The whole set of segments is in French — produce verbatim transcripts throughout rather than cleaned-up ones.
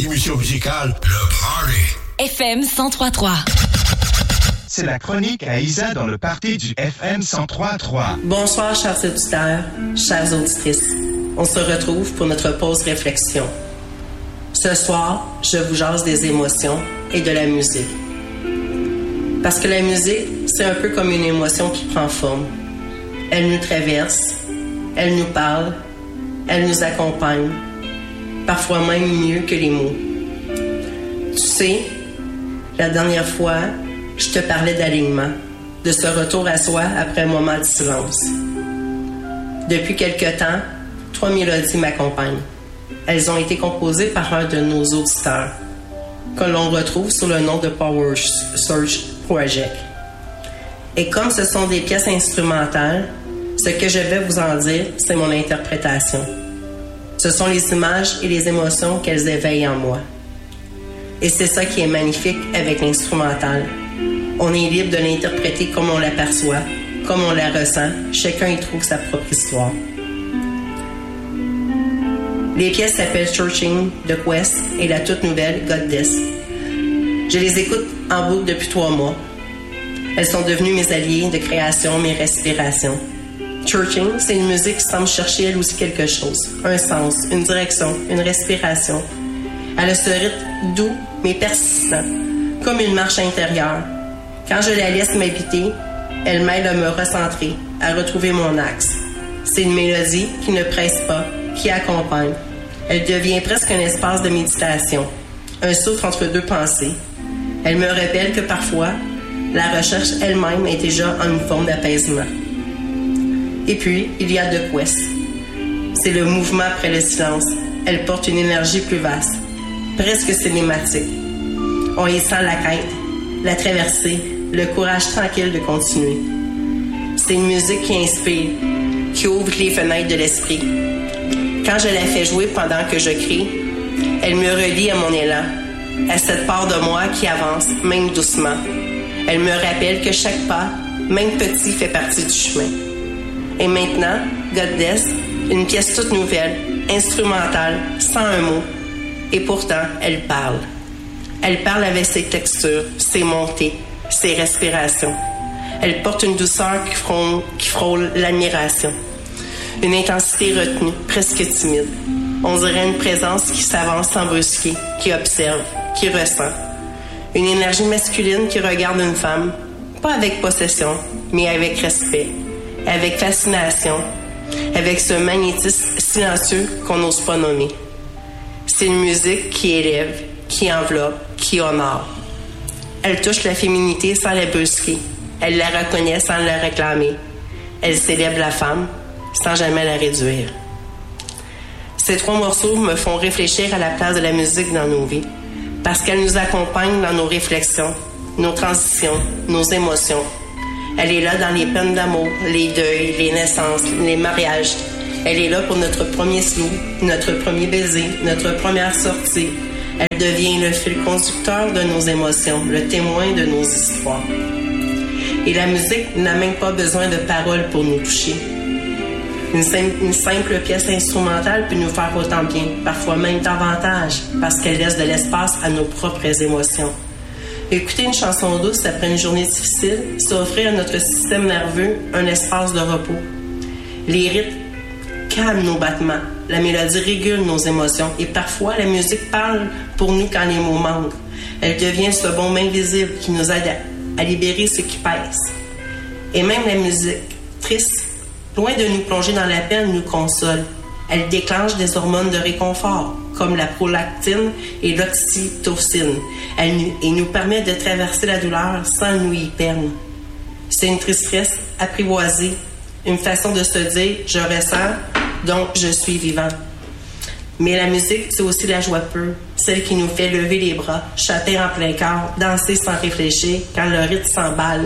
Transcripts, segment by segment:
Émission musicale, le Party. F M cent trois trois. C'est la chronique à Isa dans le Party du F M cent trois trois. Bonsoir, chers auditeurs, chères auditrices. On se retrouve pour notre pause réflexion. Ce soir, je vous jase des émotions et de la musique. Parce que la musique, c'est un peu comme une émotion qui prend forme. Elle nous traverse, elle nous parle, elle nous accompagne, parfois même mieux que les mots. Tu sais, la dernière fois, je te parlais d'alignement, de ce retour à soi après un moment de silence. Depuis quelque temps, trois mélodies m'accompagnent. Elles ont été composées par un de nos auditeurs, que l'on retrouve sous le nom de Power Search Project. Et comme ce sont des pièces instrumentales, ce que je vais vous en dire, c'est mon interprétation. Ce sont les images et les émotions qu'elles éveillent en moi. Et c'est ça qui est magnifique avec l'instrumental. On est libre de l'interpréter comme on l'aperçoit, comme on la ressent. Chacun y trouve sa propre histoire. Les pièces s'appellent Searching, The Quest et la toute nouvelle Goddess. Je les écoute en boucle depuis trois mois. Elles sont devenues mes alliés de création, mes respirations. Searching, c'est une musique qui semble chercher elle aussi quelque chose, un sens, une direction, une respiration. Elle a ce rythme doux mais persistant, comme une marche intérieure. Quand je la laisse m'habiter, elle m'aide à me recentrer, à retrouver mon axe. C'est une mélodie qui ne presse pas, qui accompagne. Elle devient presque un espace de méditation, un souffle entre deux pensées. Elle me rappelle que parfois, la recherche elle-même est déjà en une forme d'apaisement. Et puis, il y a The Quest. C'est le mouvement après le silence. Elle porte une énergie plus vaste, presque cinématique. On y sent la quête, la traversée, le courage tranquille de continuer. C'est une musique qui inspire, qui ouvre les fenêtres de l'esprit. Quand je la fais jouer pendant que je crie, elle me relie à mon élan, à cette part de moi qui avance, même doucement. Elle me rappelle que chaque pas, même petit, fait partie du chemin. Et maintenant, Goddess, une pièce toute nouvelle, instrumentale, sans un mot. Et pourtant, elle parle. Elle parle avec ses textures, ses montées, ses respirations. Elle porte une douceur qui frôle, qui frôle l'admiration. Une intensité retenue, presque timide. On dirait une présence qui s'avance sans brusquer, qui observe, qui ressent. Une énergie masculine qui regarde une femme, pas avec possession, mais avec respect, avec fascination, avec ce magnétisme silencieux qu'on n'ose pas nommer. C'est une musique qui élève, qui enveloppe, qui honore. Elle touche la féminité sans la brusquer. Elle la reconnaît sans la réclamer. Elle célèbre la femme sans jamais la réduire. Ces trois morceaux me font réfléchir à la place de la musique dans nos vies, parce qu'elle nous accompagne dans nos réflexions, nos transitions, nos émotions. Elle est là dans les peines d'amour, les deuils, les naissances, les mariages. Elle est là pour notre premier slow, notre premier baiser, notre première sortie. Elle devient le fil conducteur de nos émotions, le témoin de nos histoires. Et la musique n'a même pas besoin de paroles pour nous toucher. Une simple, une simple pièce instrumentale peut nous faire autant bien, parfois même davantage, parce qu'elle laisse de l'espace à nos propres émotions. Écouter une chanson douce après une journée difficile, c'est offrir à notre système nerveux un espace de repos. Les rythmes calment nos battements, la mélodie régule nos émotions et parfois la musique parle pour nous quand les mots manquent. Elle devient ce baume invisible qui nous aide à, à libérer ce qui pèse. Et même la musique triste, loin de nous plonger dans la peine, nous console. Elle déclenche des hormones de réconfort, comme la prolactine et l'oxytocine. Elle nous, et nous permet de traverser la douleur sans nous y perdre. C'est une tristesse apprivoisée, une façon de se dire « je ressens, donc je suis vivant ». Mais la musique, c'est aussi la joie pure, celle qui nous fait lever les bras, chanter en plein cœur, danser sans réfléchir quand le rythme s'emballe.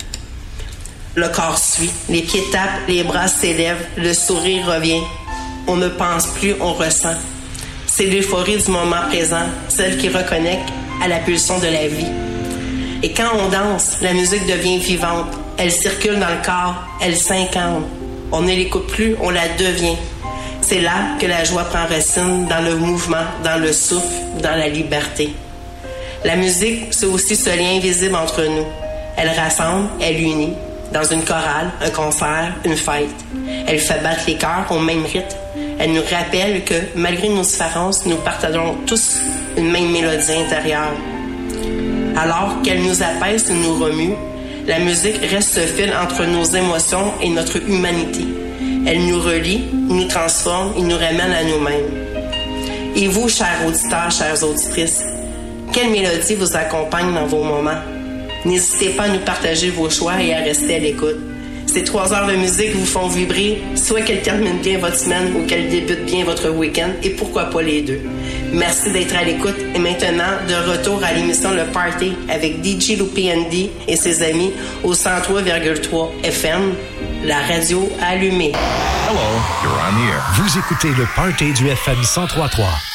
Le corps suit, les pieds tapent, les bras s'élèvent, le sourire revient. On ne pense plus, on ressent. C'est l'euphorie du moment présent, celle qui reconnecte à la pulsion de la vie. Et quand on danse, la musique devient vivante. Elle circule dans le corps, elle s'incarne. On ne l'écoute plus, on la devient. C'est là que la joie prend racine, dans le mouvement, dans le souffle, dans la liberté. La musique, c'est aussi ce lien invisible entre nous. Elle rassemble, elle unit. Dans une chorale, un concert, une fête. Elle fait battre les cœurs au même rythme. Elle nous rappelle que, malgré nos différences, nous partageons tous une même mélodie intérieure. Alors qu'elle nous apaise et nous remue, la musique reste ce fil entre nos émotions et notre humanité. Elle nous relie, nous transforme et nous ramène à nous-mêmes. Et vous, chers auditeurs, chères auditrices, quelle mélodie vous accompagne dans vos moments? N'hésitez pas à nous partager vos choix et à rester à l'écoute. Ces trois heures de musique vous font vibrer, soit qu'elles terminent bien votre semaine ou qu'elles débutent bien votre week-end, et pourquoi pas les deux. Merci d'être à l'écoute et maintenant, de retour à l'émission Le Party avec D J Loopy N D et ses amis au cent trois virgule trois F M, la radio allumée. Hello, you're on the air. Vous écoutez Le Party du F M cent trois virgule trois.